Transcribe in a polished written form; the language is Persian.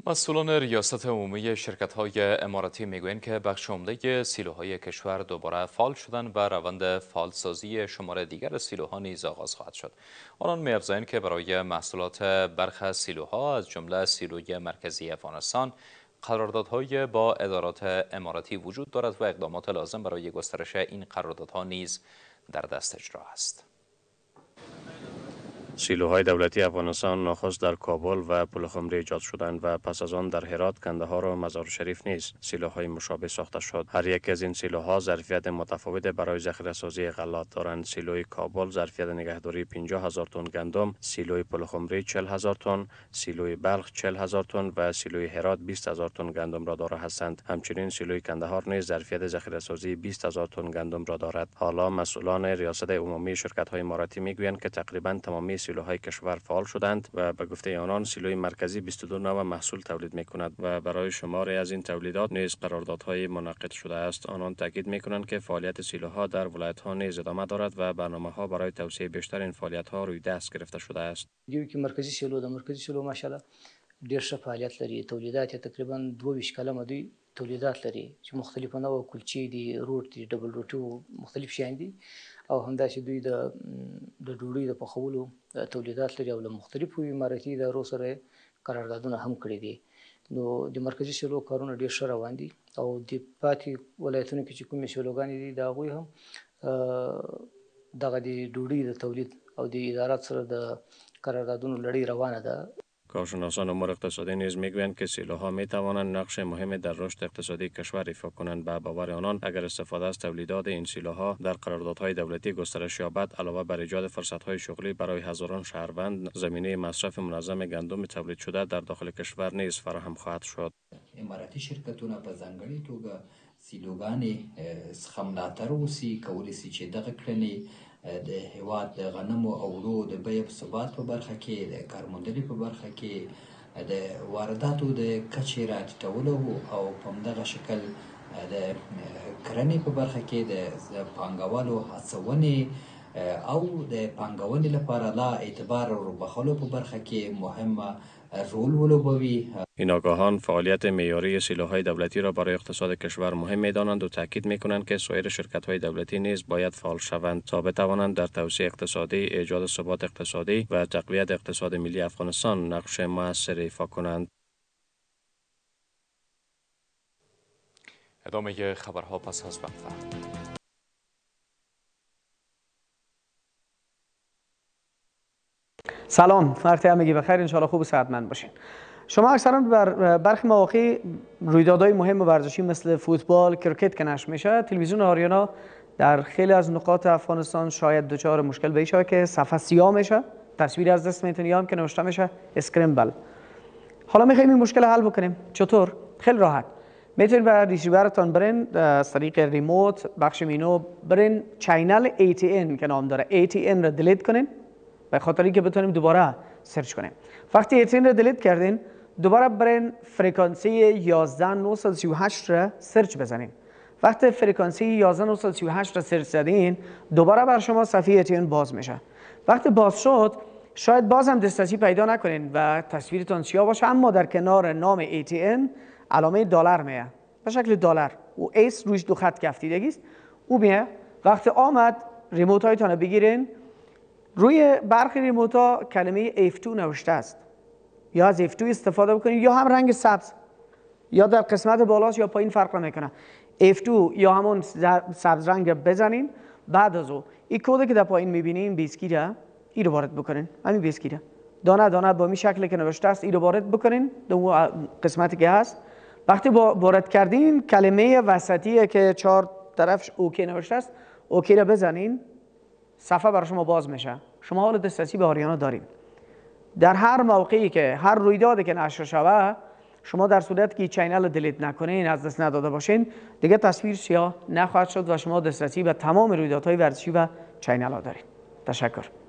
مسئولان ریاست عمومی شرکت‌های اماراتی میگویند که بخش عمده سیلوهای کشور دوباره فعال شدند و روند فعالسازی شمار دیگر سیلوها نیز آغاز خواهد شد. آنان می‌افزایند که برای محصولات برخی از سیلوها از جمله سیلوی مرکزی افغانستان قراردادهای با ادارات اماراتی وجود دارد و اقدامات لازم برای گسترش این قراردادها نیز در دست اجرا است. سیلوهای دولتی افغانستان نخست در کابل و پلخمری ایجاد شدند و پس از آن در هرات، کندهار و مزار شریف نیز سیلوهای مشابه ساخته شد. هر یک از این سیلوها ظرفیت متفاوت برای ذخیره سازی غلات دارند. سیلوی کابل ظرفیت نگهداری 50,000 تن گندم، سیلوی پلخمری 40,000 تن، سیلوی بلخ 40,000 تن و سیلوی هرات 20,000 تن گندم را دارا هستند. همچنین سیلوی کندهار نیز ظرفیت ذخیره سازی 20,000 تن گندم را دارد. حالا مسئولان ریاست عمومی شرکت‌های اماراتی میگویند که تقریبا تمامی سیلوهای کشور فعال شدند و به گفته آنان سیلوی مرکزی 22 نوع محصول تولید می‌کند و برای شماری از این تولیدات نیز قراردادهای منعقد شده است. آنان تاکید می‌کنند که فعالیت سیلوها در ولایت‌ها نیز ادامه دارد و برنامه‌ها برای توسعه بیشتر این فعالیت‌ها روی دست گرفته شده است. که مرکزی سیلو ماشاءالله ډیر ښه فعالیت لري. تولیدات تقریبا 22 کلمه دوی تولیدات لري چې مختلفه نوع کلچې دي، روټ دي، ډبل روټي او مختلف شیان دي او همداسې دوی د ډوډۍ د پخولو تولیدات لري او له مختلفو اماراتي ادارو سره قراردادونه هم کړي دي. نو د مرکزي سیلو کارونه ډیر ښه روان دي او د پاتې ولایتونو کې چې کومې سیلوګانې دي د هغوی هم دغه د ډوډۍ د تولید او د ادارات سره د قراردادونو لړۍ روانه ده. کارشناسان امور اقتصادی نیز میگویند که سیلوها می توانند نقش مهمی در رشد اقتصادی کشور ایفا کنند. به باور آنان اگر استفاده از تولیدات این سیلوها در قراردادهای دولتی گسترش یابد، علاوه بر ایجاد فرصت‌های شغلی برای هزاران شهروند، زمینه مصرف منظم گندم تولید شده در داخل کشور نیز فراهم خواهد شد. اماراتی شرکتونه په ځانګړې توګه سیلوګانې څخه ملاتړ وشي، کولی شي چې دغه کړنې د هیواد د غنمو او وړو د بیې په ثبات په برخه کې، د کارموندنې په برخه کې، د وارداتو د کچې راټیټولو او په همدغه شکل د کرنې په برخه کې د پانګوالو هڅونې او د پانګونې لپاره لا اعتبار وربخښلو په برخه کې مهمه رول ولوبوي. این آگاهان فعالیت معیاری سیلوهای دولتی را برای اقتصاد کشور مهم می‌دانند و تاکید می‌کنند که سایر شرکت‌های دولتی نیز باید فعال شوند تا بتوانند در توسعه اقتصادی، ایجاد ثبات اقتصادی و تقویت اقتصاد ملی افغانستان نقش مؤثر ایفا کنند. ادامه خبرها پس از وقفه. سلام، وقت همگی بخیر، انشاءالله خوب و صحتمند باشین. شما اکثرا بر برخی مواقع رویدادهای مهم ورزشی مثل فوتبال، کرکت که نشر میشه، تلویزیون آریانا در خیلی از نقاط افغانستان شاید دچار مشکل بشه که صفحه سیاه میشه، تصویر از دست میتونی هم که نوشته میشه اسکرمبل. حالا میخوایم این مشکل حل بکنیم. چطور؟ خیلی راحت. میتونید به ریسیورتون برین از طریق ریموت بخش مینو برین چینل ATN که نام داره ATN را دیلیت کنین به خاطر اینکه بتونیم دوباره سرچ کنیم. وقتی ATN را دیلیت کردین دوباره برین فرکانسی 11938 را سرچ بزنین. وقتی فرکانسی 11938 را سرچ زدین دوباره بر شما صفحه ATN باز میشه. وقتی باز شد شاید باز هم دسترسی پیدا نکنین و تصویرتون سیاه باشه، اما در کنار نام ATN علامه دلار میه به شکل دلار و ایس روش دو خط کفتیدگی است. او میه. وقتی آمد ریموت هایتون بگیرین، روی برخی ریموت ها کلمه F2 نوشته است، یا از F2 استفاده بکنید یا هم رنگ سبز، یا در قسمت بالاست یا پایین فرق نمیکنه. F2 یا همون سبز رنگ بزنین. بعد از او این کد که در پایین میبینین بیسکیره، این رو وارد بکنین. همین بیسکیره دانه دانه با این شکلی که نوشته است این رو وارد بکنین در اون قسمتی که هست. وقتی وارد کردین کلمه وسطی که 4 طرفش اوکی نوشته است اوکی رو بزنین، صفحه برای شما باز میشه. شما حال دسترسی به آریانا دارین. در هر موقعی که هر رویدادی که نشر شوه، شما در صورتی که چینل رو دیلیت نکنین، از دست نداده باشین، دیگه تصویر سیاه نخواهد شد و شما دسترسی به تمام رویدادهای ورزشی و چینل ها دارین. تشکر.